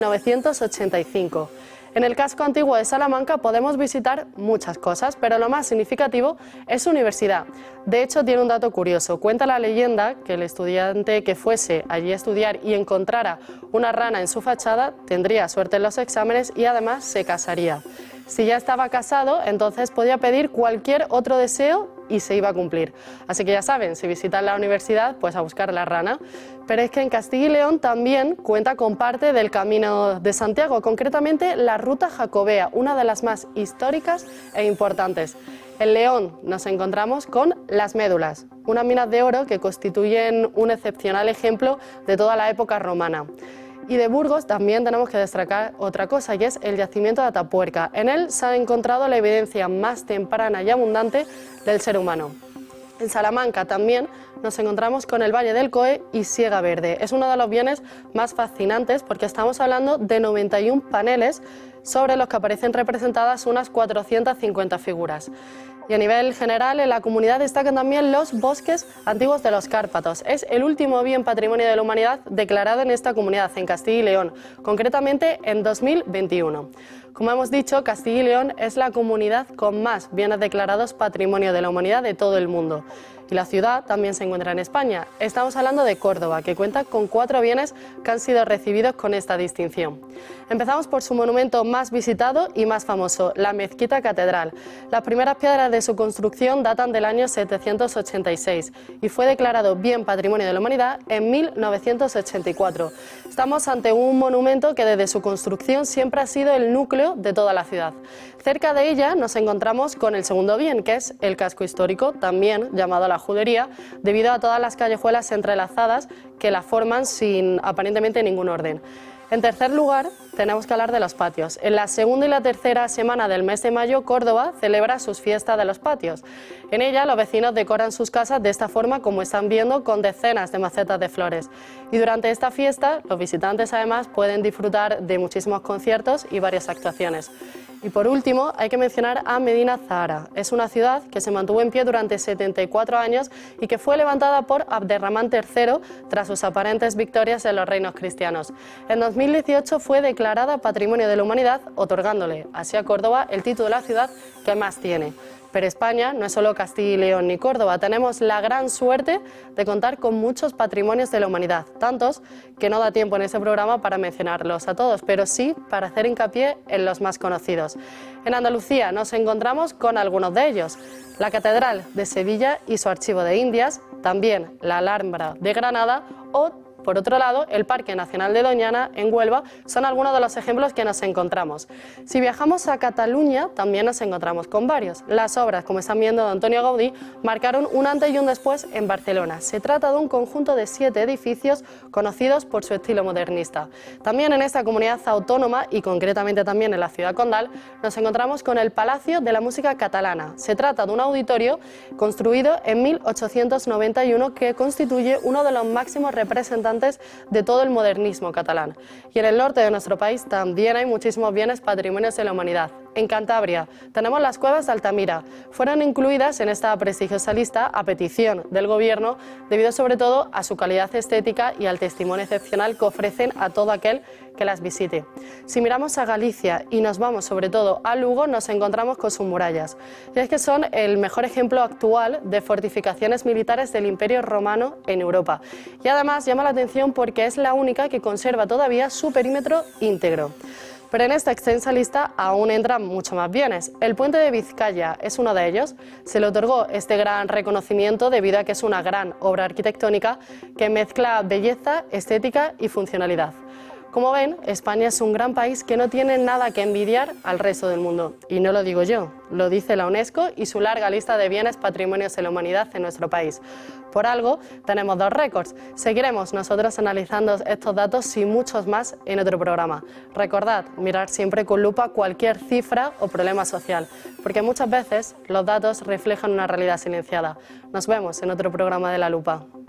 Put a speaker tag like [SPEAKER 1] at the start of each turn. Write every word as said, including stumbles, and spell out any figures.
[SPEAKER 1] mil novecientos ochenta y cinco. En el casco antiguo de Salamanca podemos visitar muchas cosas, pero lo más significativo es su universidad. De hecho, tiene un dato curioso. Cuenta la leyenda que el estudiante que fuese allí a estudiar y encontrara una rana en su fachada tendría suerte en los exámenes y además se casaría. Si ya estaba casado, entonces podía pedir cualquier otro deseo y se iba a cumplir. Así que ya saben, si visitan la universidad, pues a buscar la rana. Pero es que en Castilla y León también cuenta con parte del Camino de Santiago, concretamente la Ruta Jacobea, una de las más históricas e importantes. En León nos encontramos con las médulas, unas minas de oro que constituyen un excepcional ejemplo de toda la época romana. Y de Burgos también tenemos que destacar otra cosa, y es el yacimiento de Atapuerca. En él se ha encontrado la evidencia más temprana y abundante del ser humano. En Salamanca también nos encontramos con el Valle del Coe y Siega Verde. Es uno de los bienes más fascinantes porque estamos hablando de noventa y un paneles sobre los que aparecen representadas unas cuatrocientas cincuenta figuras. Y a nivel general, en la comunidad destacan también los bosques antiguos de los Cárpatos. Es el último bien patrimonio de la humanidad declarado en esta comunidad, en Castilla y León, concretamente en dos mil veintiuno. Como hemos dicho, Castilla y León es la comunidad con más bienes declarados patrimonio de la humanidad de todo el mundo. Y la ciudad también se encuentra en España. Estamos hablando de Córdoba, que cuenta con cuatro bienes que han sido recibidos con esta distinción. Empezamos por su monumento más visitado y más famoso, la Mezquita Catedral. Las primeras piedras de su construcción datan del año setecientos ochenta y seis y fue declarado Bien Patrimonio de la Humanidad en mil novecientos ochenta y cuatro. Estamos ante un monumento que desde su construcción siempre ha sido el núcleo de toda la ciudad. Cerca de ella nos encontramos con el segundo bien, que es el casco histórico, también llamado la Judería, debido a todas las callejuelas entrelazadas que la forman sin aparentemente ningún orden. En tercer lugar, tenemos que hablar de los patios. En la segunda y la tercera semana del mes de mayo, Córdoba celebra sus fiestas de los patios. En ella, los vecinos decoran sus casas de esta forma, como están viendo, con decenas de macetas de flores. Y durante esta fiesta, los visitantes además pueden disfrutar de muchísimos conciertos y varias actuaciones. Y por último, hay que mencionar a Medina Zahara. Es una ciudad que se mantuvo en pie durante setenta y cuatro años y que fue levantada por Abderramán tercero tras sus aparentes victorias en los reinos cristianos. En dos mil dieciocho fue declarada Patrimonio de la Humanidad, otorgándole así a Córdoba el título de la ciudad que más tiene. Pero España no es solo Castilla y León ni Córdoba, tenemos la gran suerte de contar con muchos patrimonios de la humanidad, tantos que no da tiempo en este programa para mencionarlos a todos, pero sí para hacer hincapié en los más conocidos. En Andalucía nos encontramos con algunos de ellos: la Catedral de Sevilla y su Archivo de Indias, también la Alhambra de Granada o, por otro lado, el Parque Nacional de Doñana, en Huelva, son algunos de los ejemplos que nos encontramos. Si viajamos a Cataluña, también nos encontramos con varios. Las obras, como están viendo, de Antonio Gaudí, marcaron un antes y un después en Barcelona. Se trata de un conjunto de siete edificios conocidos por su estilo modernista. También en esta comunidad autónoma, y concretamente también en la ciudad condal, nos encontramos con el Palacio de la Música Catalana. Se trata de un auditorio construido en mil ochocientos noventa y uno que constituye uno de los máximos representantes de todo el modernismo catalán. Y en el norte de nuestro país también hay muchísimos bienes patrimonios de la humanidad. En Cantabria tenemos las cuevas de Altamira. Fueron incluidas en esta prestigiosa lista a petición del gobierno, debido sobre todo a su calidad estética y al testimonio excepcional que ofrecen a todo aquel que las visite. Si miramos a Galicia y nos vamos sobre todo a Lugo, nos encontramos con sus murallas. Y es que son el mejor ejemplo actual de fortificaciones militares del Imperio Romano en Europa. Y además llama la atención porque es la única que conserva todavía su perímetro íntegro. Pero en esta extensa lista aún entran mucho más bienes. El puente de Vizcaya es uno de ellos. Se le otorgó este gran reconocimiento debido a que es una gran obra arquitectónica que mezcla belleza, estética y funcionalidad. Como ven, España es un gran país que no tiene nada que envidiar al resto del mundo. Y no lo digo yo, lo dice la UNESCO y su larga lista de bienes patrimonios de la humanidad en nuestro país. Por algo, tenemos dos récords. Seguiremos nosotros analizando estos datos y muchos más en otro programa. Recordad, mirar siempre con lupa cualquier cifra o problema social, porque muchas veces los datos reflejan una realidad silenciada. Nos vemos en otro programa de La Lupa.